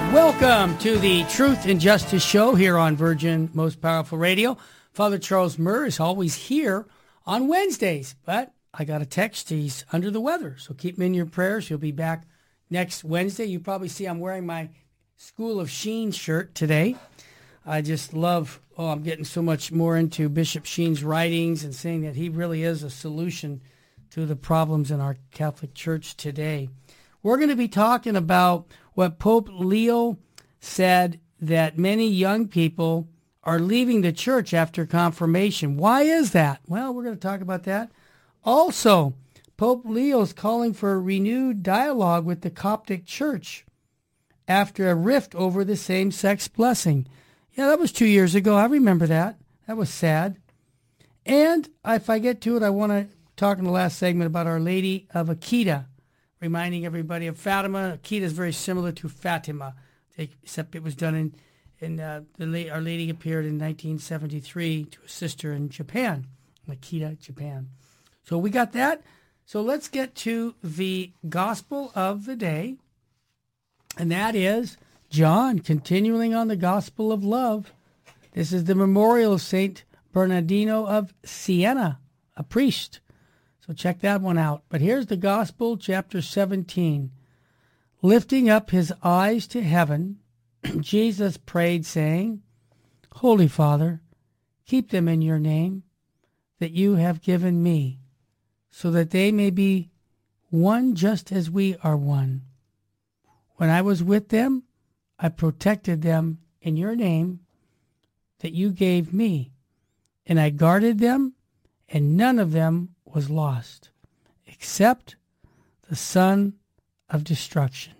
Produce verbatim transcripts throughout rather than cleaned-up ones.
Welcome to the Truth and Justice Show here on Virgin Most Powerful Radio. Father Charles Murr is always here on Wednesdays, but I got a text. He's under the weather, so keep him in your prayers. He'll be back next Wednesday. You probably see I'm wearing my School of Sheen shirt today. I just love, oh, I'm getting so much more into Bishop Sheen's writings and saying that he really is a solution to the problems in our Catholic Church today. We're going to be talking about what Pope Leo said, that many young people are leaving the church after confirmation. Why is that? Well, we're going to talk about that. Also, Pope Leo is calling for a renewed dialogue with the Coptic Church after a rift over the same-sex blessing. Yeah, that was two years ago. I remember that. That was sad. And if I get to it, I want to talk in the last segment about Our Lady of Akita, reminding everybody of Fatima. Akita is very similar to Fatima, except it was done in, in uh, the Our Lady appeared in nineteen seventy-three to a sister in Japan, Akita, Japan. So we got that. So let's get to the gospel of the day, and that is John, continuing on the gospel of love. This is the memorial of Saint Bernardino of Siena, a priest. So check that one out. But here's the gospel, chapter seventeen. Lifting up his eyes to heaven, Jesus prayed, saying, Holy Father, keep them in your name that you have given me, so that they may be one just as we are one. When I was with them, I protected them in your name that you gave me, and I guarded them, and none of them was lost, except the son of destruction,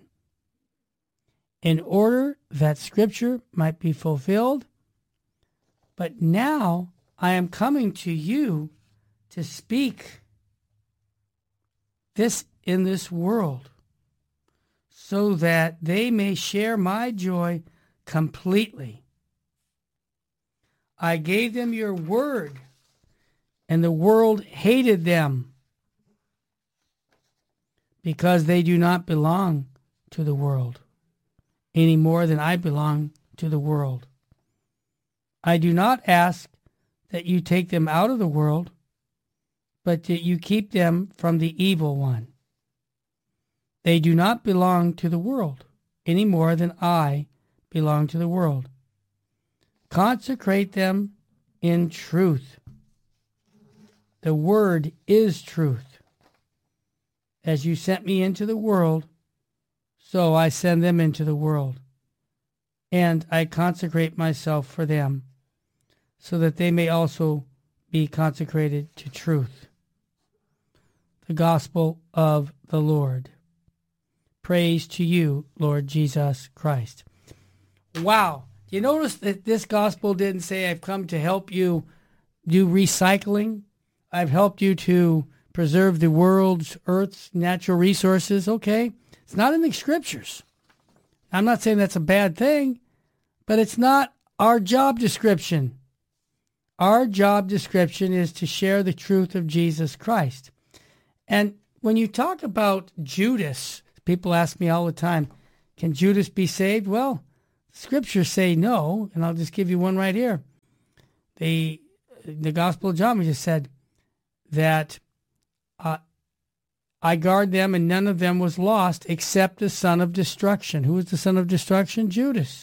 in order that Scripture might be fulfilled. But now I am coming to you to speak this in this world, so that they may share my joy completely. I gave them your word, and the world hated them because they do not belong to the world any more than I belong to the world. I do not ask that you take them out of the world, but that you keep them from the evil one. They do not belong to the world any more than I belong to the world. Consecrate them in truth. The word is truth. As you sent me into the world, so I send them into the world. And I consecrate myself for them, so that they may also be consecrated to truth. The gospel of the Lord. Praise to you, Lord Jesus Christ. Wow. Do you notice that this gospel didn't say, I've come to help you do recycling? I've helped you to preserve the world's, earth's natural resources. Okay. It's not in the scriptures. I'm not saying that's a bad thing, but it's not our job description. Our job description is to share the truth of Jesus Christ. And when you talk about Judas, people ask me all the time, can Judas be saved? Well, scriptures say no, and I'll just give you one right here. The, the Gospel of John, we just said that uh, I guard them, and none of them was lost except the son of destruction. Who was the son of destruction? Judas.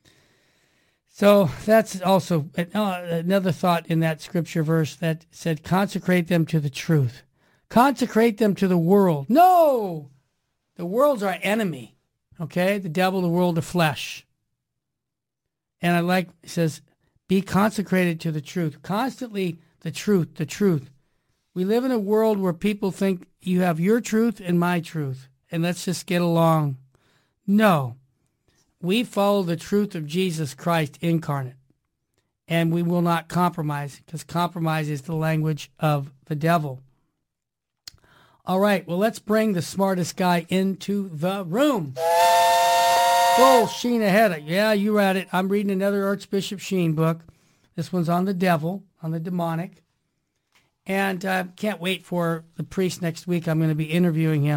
So that's also another thought in that scripture verse that said, consecrate them to the truth. Consecrate them to the world. No! The world's our enemy, okay? The devil, the world, the flesh. And I like, it says, be consecrated to the truth. Constantly the truth, the truth. We live in a world where people think you have your truth and my truth, and let's just get along. No. We follow the truth of Jesus Christ incarnate, and we will not compromise, because compromise is the language of the devil. All right, well, let's bring the smartest guy into the room. Full Sheen ahead. Yeah, you read it. I'm reading another Archbishop Sheen book. This one's on the devil, on the demonic. And I uh, can't wait for the priest next week. I'm going to be interviewing him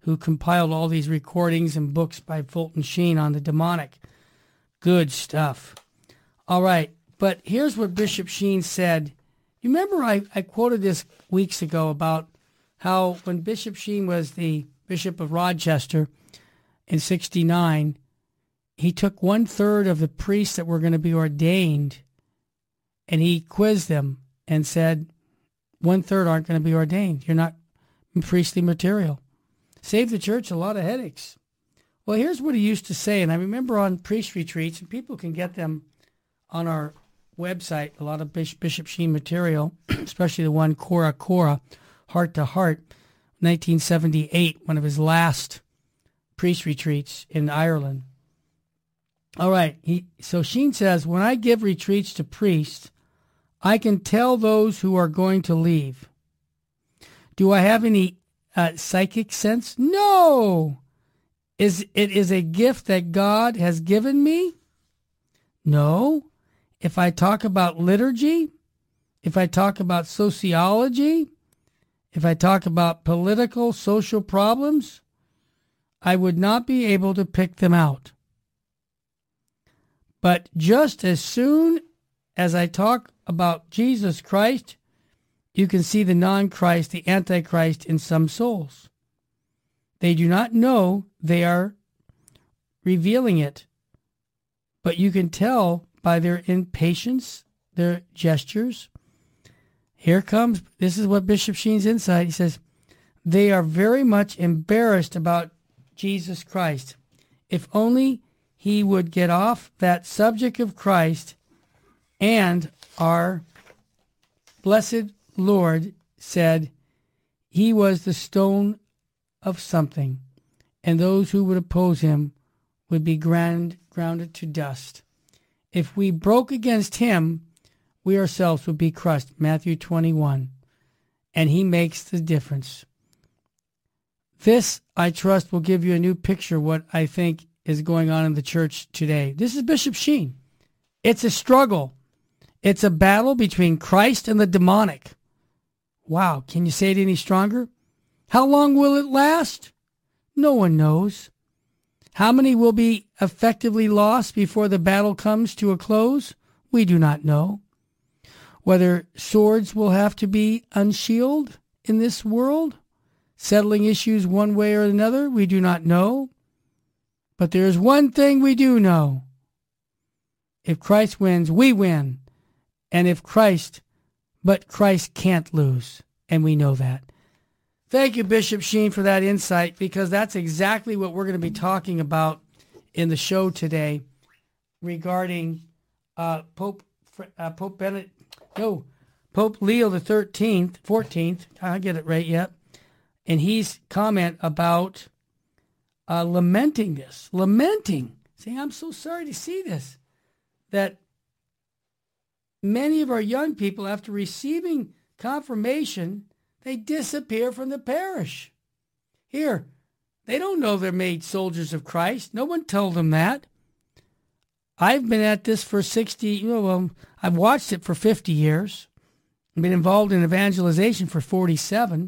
who compiled all these recordings and books by Fulton Sheen on the demonic. Good stuff. All right, but here's what Bishop Sheen said. You remember I, I quoted this weeks ago about how when Bishop Sheen was the Bishop of Rochester in sixty-nine, he took one-third of the priests that were going to be ordained and he quizzed them and said, one-third aren't going to be ordained. You're not priestly material. Saved the church a lot of headaches. Well, here's what he used to say, and I remember on priest retreats, and people can get them on our website, a lot of Bishop Sheen material, especially the one Cora Cora, Heart to Heart, nineteen seventy-eight, one of his last priest retreats in Ireland. All right, he, so Sheen says, when I give retreats to priests, I can tell those who are going to leave. Do I have any uh, psychic sense? No. Is it is a gift that God has given me? No. If I talk about liturgy, if I talk about sociology, if I talk about political, social problems, I would not be able to pick them out. But just as soon as I talk about Jesus Christ, you can see the non-Christ, the Antichrist in some souls. They do not know they are revealing it, but you can tell by their impatience, their gestures. Here comes, this is what Bishop Sheen's insight. He says, they are very much embarrassed about Jesus Christ. If only he would get off that subject of Christ, and our blessed Lord said he was the stone of something, and those who would oppose him would be ground, grounded to dust. If we broke against him, we ourselves would be crushed. Matthew twenty-one. And he makes the difference. This, I trust, will give you a new picture of what I think is going on in the church today. This is Bishop Sheen. It's a struggle. It's a battle between Christ and the demonic. Wow, can you say it any stronger? How long will it last? No one knows. How many will be effectively lost before the battle comes to a close? We do not know. Whether swords will have to be unsheathed in this world, settling issues one way or another, we do not know. But there is one thing we do know. If Christ wins, we win. And if Christ, but Christ can't lose. And we know that. Thank you, Bishop Sheen, for that insight, because that's exactly what we're going to be talking about in the show today regarding uh, Pope uh, Pope Benedict, no, Pope Leo the thirteenth, fourteenth, I get it right yet, and he's comment about uh, lamenting this, lamenting, saying, I'm so sorry to see this, that many of our young people, after receiving confirmation, they disappear from the parish. Here, they don't know they're made soldiers of Christ. No one told them that. I've been at this for sixty, you know, well, I've watched it for fifty years. I've been involved in evangelization for forty-seven.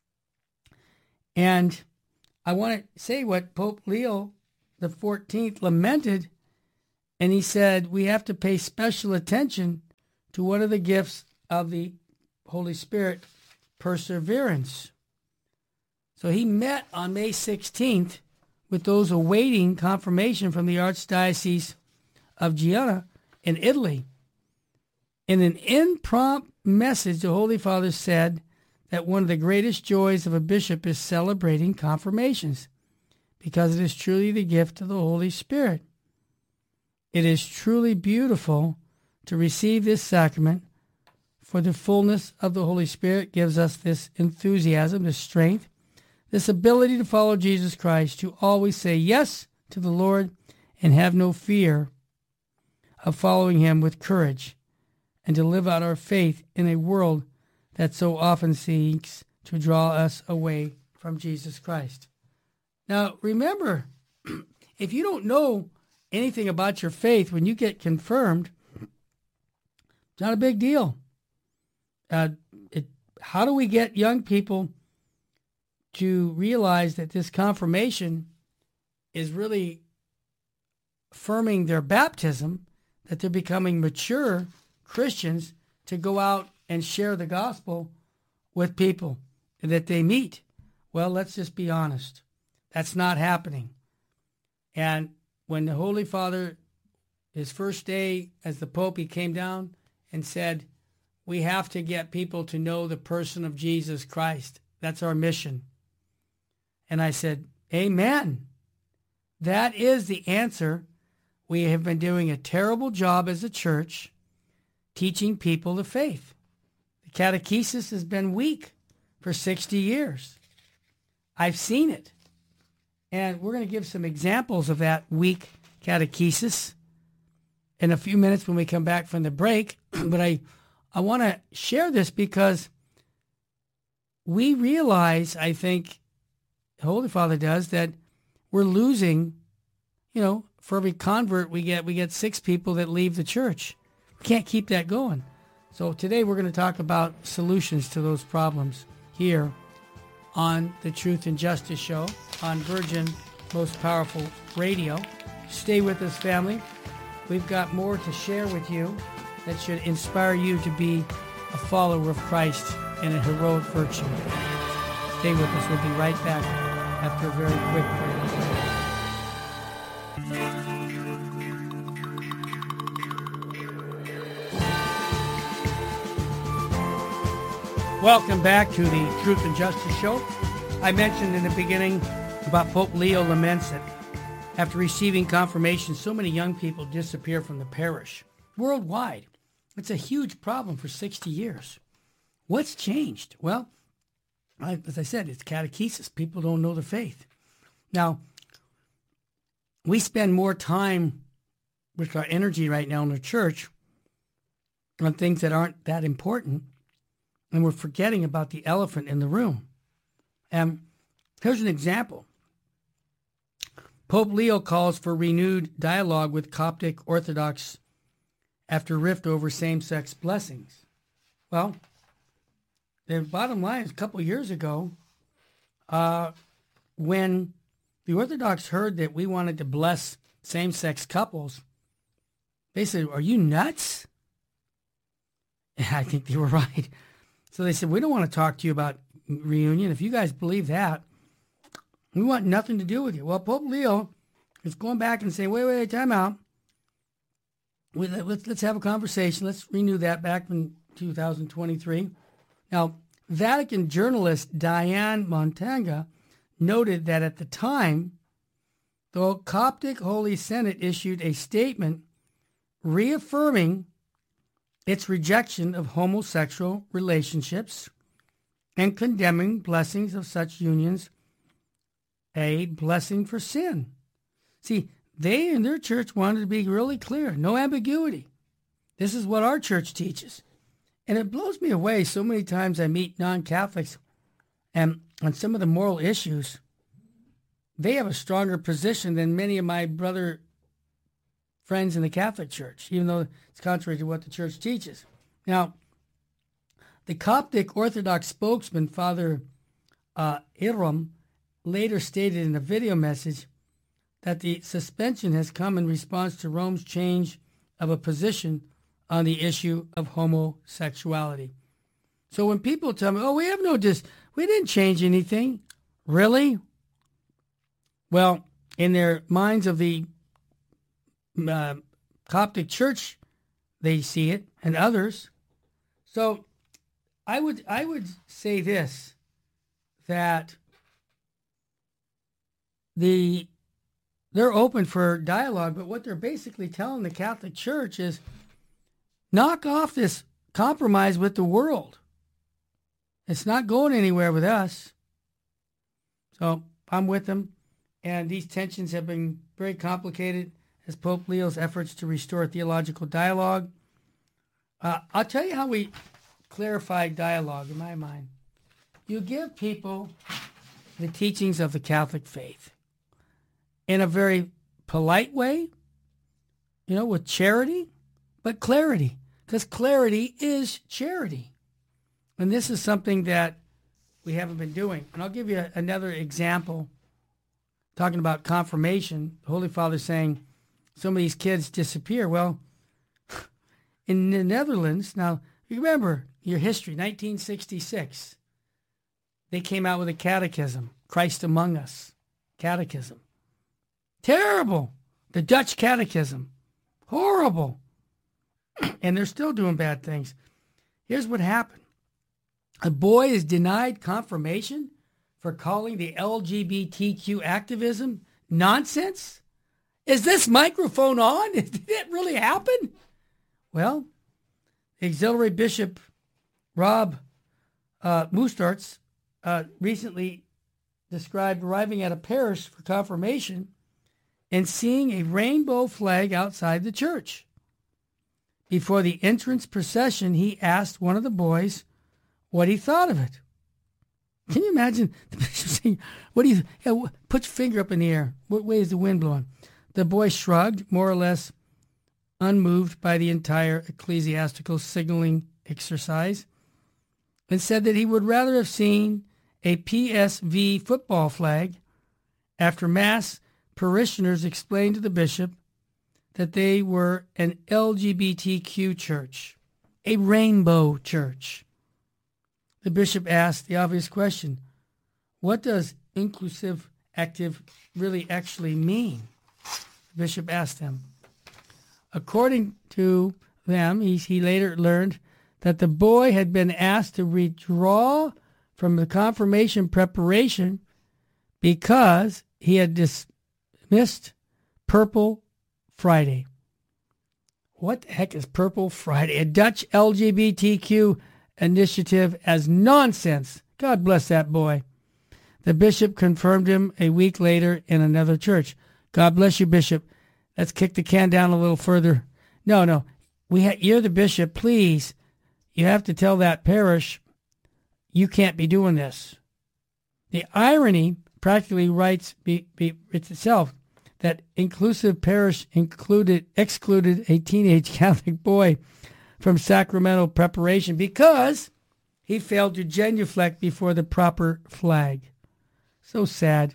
And I want to say what Pope Leo the fourteenth lamented, and he said, we have to pay special attention to one of the gifts of the Holy Spirit, perseverance. So he met on May sixteenth with those awaiting confirmation from the Archdiocese of Genoa in Italy. In an impromptu message, the Holy Father said that one of the greatest joys of a bishop is celebrating confirmations, because it is truly the gift of the Holy Spirit. It is truly beautiful to receive this sacrament, for the fullness of the Holy Spirit gives us this enthusiasm, this strength, this ability to follow Jesus Christ, to always say yes to the Lord and have no fear of following him with courage, and to live out our faith in a world that so often seeks to draw us away from Jesus Christ. Now, remember, if you don't know anything about your faith, when you get confirmed, it's not a big deal. Uh, it, how do we get young people to realize that this confirmation is really affirming their baptism, that they're becoming mature Christians to go out and share the gospel with people that they meet. Well, let's just be honest. That's not happening. And when the Holy Father, his first day as the Pope, he came down and said, we have to get people to know the person of Jesus Christ. That's our mission. And I said, amen. That is the answer. We have been doing a terrible job as a church teaching people the faith. The catechesis has been weak for sixty years. I've seen it. And we're going to give some examples of that weak catechesis in a few minutes when we come back from the break. But I, I want to share this because we realize, I think, the Holy Father does, that we're losing, you know, for every convert we get, we get six people that leave the church. We can't keep that going. So today we're going to talk about solutions to those problems here on the Truth and Justice Show on Virgin Most Powerful Radio. Stay with us, family. We've got more to share with you that should inspire you to be a follower of Christ in a heroic virtue. Stay with us. We'll be right back after a very quick break. Welcome back to the Truth and Justice Show. I mentioned in the beginning about Pope Leo laments that after receiving confirmation, so many young people disappear from the parish worldwide. It's a huge problem for sixty years. What's changed? Well, I, as I said, it's catechesis. People don't know the faith. Now, we spend more time with our energy right now in the church on things that aren't that important, and we're forgetting about the elephant in the room. And here's an example. Pope Leo calls for renewed dialogue with Coptic Orthodox after rift over same-sex blessings. Well, the bottom line is a couple of years ago, uh, when the Orthodox heard that we wanted to bless same-sex couples, they said, are you nuts? And I think they were right. So they said, we don't want to talk to you about reunion. If you guys believe that, we want nothing to do with you. Well, Pope Leo is going back and saying, wait, wait, wait, time out. We, let's, let's have a conversation. Let's renew that back in two thousand twenty-three. Now, Vatican journalist Diane Montanga noted that at the time, the Coptic Holy Synod issued a statement reaffirming its rejection of homosexual relationships and condemning blessings of such unions a blessing for sin. See, they in their church wanted to be really clear, no ambiguity. This is what our church teaches. And it blows me away so many times I meet non-Catholics, and on some of the moral issues, they have a stronger position than many of my brother friends in the Catholic Church, even though it's contrary to what the church teaches. Now, the Coptic Orthodox spokesman, Father uh, Iram, later stated in a video message that the suspension has come in response to Rome's change of a position on the issue of homosexuality. So when people tell me, oh, we have no dis, we didn't change anything. Really? Well, in their minds of the uh, Coptic Church, they see it, and others. So I would I would say this, that the they're open for dialogue, but what they're basically telling the Catholic Church is, knock off this compromise with the world. It's not going anywhere with us. So I'm with them. And these tensions have been very complicated as Pope Leo's efforts to restore theological dialogue. Uh, I'll tell you how we clarify dialogue in my mind. You give people the teachings of the Catholic faith in a very polite way, you know, with charity, but clarity, because clarity is charity. And this is something that we haven't been doing. And I'll give you a, another example. Talking about confirmation, the Holy Father saying some of these kids disappear. Well, in the Netherlands, now, you remember your history, nineteen sixty-six. They came out with a catechism, Christ Among Us catechism. Terrible. The Dutch catechism. Horrible. And they're still doing bad things. Here's what happened. A boy is denied confirmation for calling the L G B T Q activism nonsense? Is this microphone on? Did it really happen? Well, Auxiliary Bishop Rob uh, Moostarts uh, recently described arriving at a parish for confirmation and seeing a rainbow flag outside the church. Before the entrance procession, he asked one of the boys what he thought of it. Can you imagine the bishop saying, what do you, yeah, put your finger up in the air. What way is the wind blowing? The boy shrugged, more or less unmoved by the entire ecclesiastical signaling exercise, and said that he would rather have seen a P S V football flag. After Mass, parishioners explained to the bishop that they were an L G B T Q church, a rainbow church. The bishop asked the obvious question, what does inclusive active really actually mean? The bishop asked them. According to them, he, he later learned that the boy had been asked to withdraw from the confirmation preparation because he had dismissed Purple Friday. What the heck is Purple Friday? A Dutch L G B T Q initiative as nonsense. God bless that boy. The bishop confirmed him a week later in another church. God bless you, Bishop. Let's kick the can down a little further. No, no. We ha- you're the bishop. Please, you have to tell that parish you can't be doing this. The irony practically writes be, be, it's itself that inclusive parish included excluded a teenage Catholic boy from sacramental preparation because he failed to genuflect before the proper flag. So sad.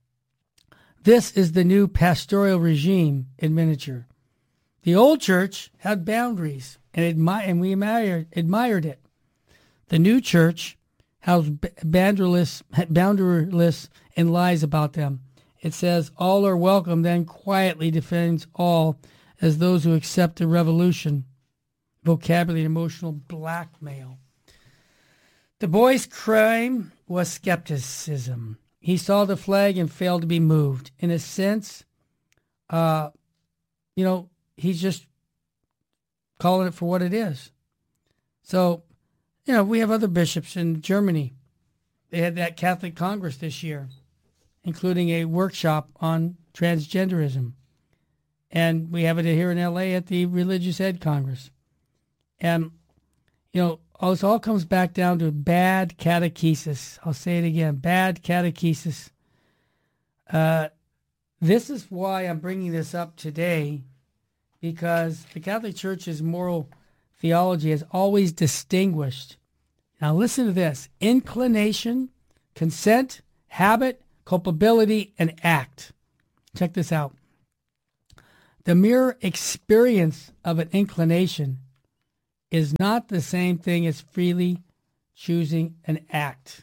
This is the new pastoral regime in miniature. The old church had boundaries, and, admi- and we admired, admired it. The new church has boundaryless, boundaryless and lies about them. It says, all are welcome, then quietly defends all as those who accept the revolution. Vocabulary and emotional blackmail. The boy's crime was skepticism. He saw the flag and failed to be moved. In a sense, uh, you know, he's just calling it for what it is. So, you know, we have other bishops in Germany. They had that Catholic Congress this year, including a workshop on transgenderism. And we have it here in L A at the Religious Ed Congress. And, you know, this all comes back down to bad catechesis. I'll say it again, bad catechesis. Uh, this is why I'm bringing this up today, because the Catholic Church's moral theology has always distinguished. Now listen to this: inclination, consent, habit, culpability, and act. Check this out. The mere experience of an inclination is not the same thing as freely choosing an act.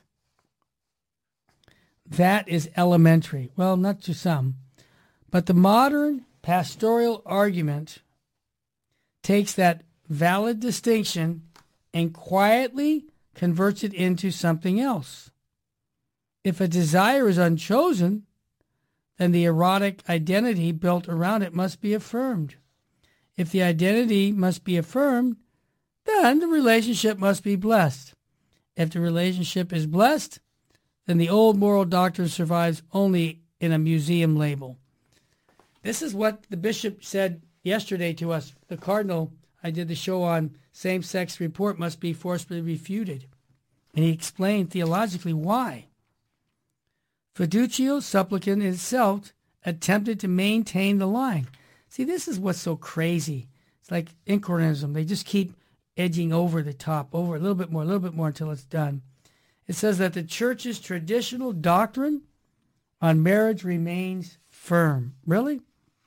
That is elementary. Well, not to some. But the modern pastoral argument takes that valid distinction and quietly converts it into something else. If a desire is unchosen, then the erotic identity built around it must be affirmed. If the identity must be affirmed, then the relationship must be blessed. If the relationship is blessed, then the old moral doctrine survives only in a museum label. This is what the bishop said yesterday to us. The cardinal, I did the show on same-sex report must be forcibly refuted. And he explained theologically why. Fiducio Supplicans itself attempted to maintain the line. See, this is what's so crazy. It's like Inquirism. They just keep edging over the top, over a little bit more, a little bit more until it's done. It says that the church's traditional doctrine on marriage remains firm. Really?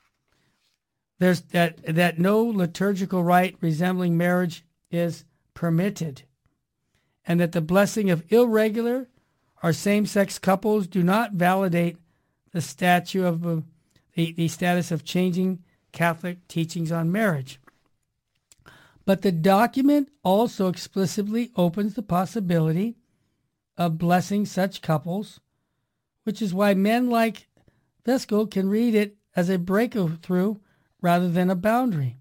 There's that that no liturgical rite resembling marriage is permitted, and that the blessing of irregular or same-sex couples do not validate the statute of uh, the, the status of changing Catholic teachings on marriage. But the document also explicitly opens the possibility of blessing such couples, which is why men like Vesco can read it as a breakthrough rather than a boundary.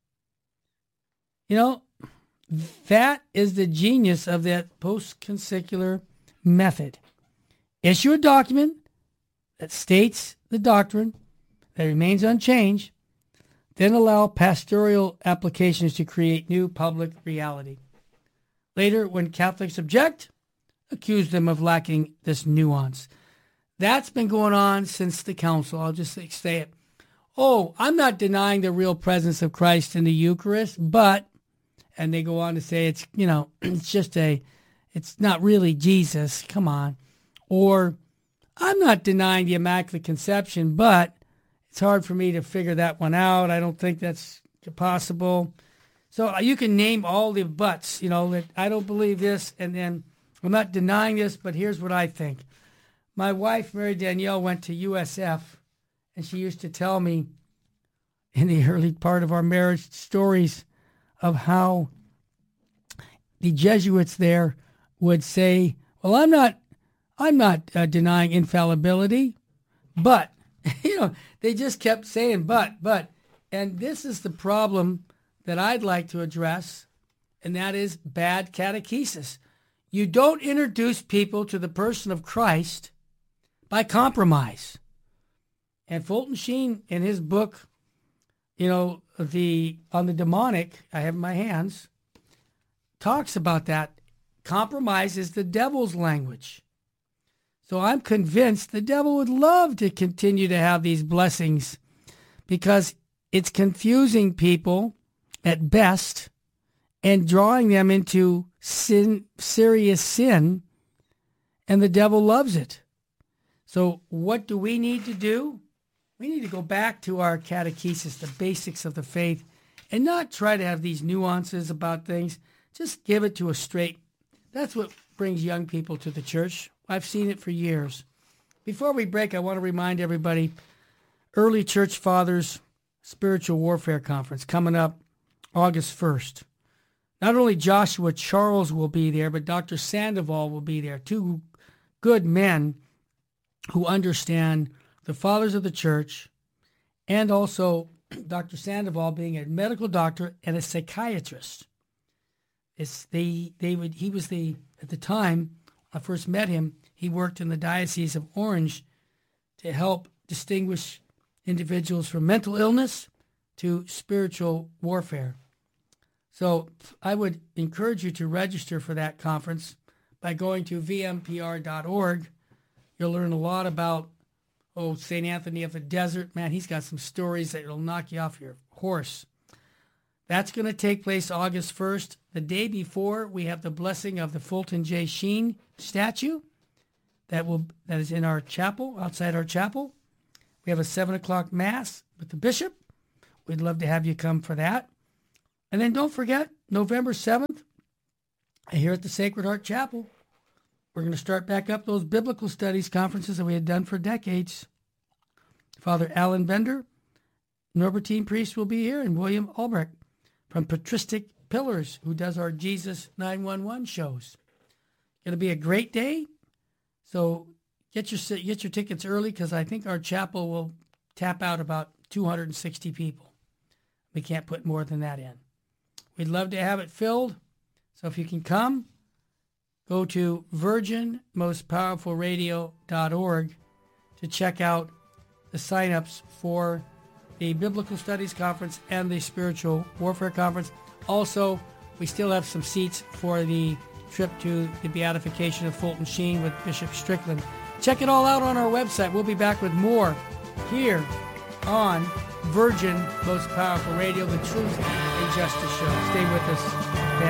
You know, that is the genius of that post-conciliar method. Issue a document that states the doctrine that remains unchanged, then allow pastoral applications to create new public reality. Later, when Catholics object, accuse them of lacking this nuance. That's been going on since the council. I'll just say it. Oh, I'm not denying the real presence of Christ in the Eucharist, but, and they go on to say it's, you know, it's just a, it's not really Jesus. Come on. Or, I'm not denying the Immaculate Conception, but it's hard for me to figure that one out. I don't think that's possible. So you can name all the buts, you know, that I don't believe this, and then I'm not denying this, but here's what I think. My wife, Mary Danielle, went to U S F, and she used to tell me in the early part of our marriage stories of how the Jesuits there would say, well, I'm not, I'm not uh, denying infallibility, but, you know, they just kept saying, but, but, and this is the problem that I'd like to address, and that is bad catechesis. You don't introduce people to the person of Christ by compromise. And Fulton Sheen, in his book, you know, the on the demonic, I have in my hands, talks about that. Compromise is the devil's language. So I'm convinced the devil would love to continue to have these blessings because it's confusing people at best and drawing them into sin, serious sin, and the devil loves it. So what do we need to do? We need to go back to our catechesis, the basics of the faith, and not try to have these nuances about things. Just give it to us straight. That's what brings young people to the church. I've seen it for years. Before we break, I want to remind everybody, Early Church Fathers Spiritual Warfare Conference coming up August first. Not only Joshua Charles will be there, but Doctor Sandoval will be there. Two good men who understand the fathers of the church, and also Doctor Sandoval being a medical doctor and a psychiatrist. It's they they would he was the at the time I first met him, he worked in the Diocese of Orange to help distinguish individuals from mental illness to spiritual warfare. So I would encourage you to register for that conference by going to v m p r dot org. You'll learn a lot about, oh, Saint Anthony of the Desert. Man, he's got some stories that will knock you off your horse. That's going to take place August first. The day before, we have the blessing of the Fulton J. Sheen statue that will that is in our chapel, outside our chapel. We have a seven o'clock Mass with the bishop. We'd love to have you come for that. And then don't forget, November seventh, here at the Sacred Heart Chapel, we're going to start back up those biblical studies conferences that we had done for decades. Father Alan Bender, Norbertine priest, will be here, and William Albrecht from Patristic Pillars, who does our Jesus nine one one shows. Going to be a great day. So get your get your tickets early, because I think our chapel will tap out about two hundred sixty people. We can't put more than that in. We'd love to have it filled. So if you can come, go to virgin most powerful radio dot org to check out the signups for the Biblical Studies Conference and the Spiritual Warfare Conference. Also, we still have some seats for the trip to the Beatification of Fulton Sheen with Bishop Strickland. Check it all out on our website. We'll be back with more here on Virgin Most Powerful Radio, the Truth and Justice Show. Stay with us.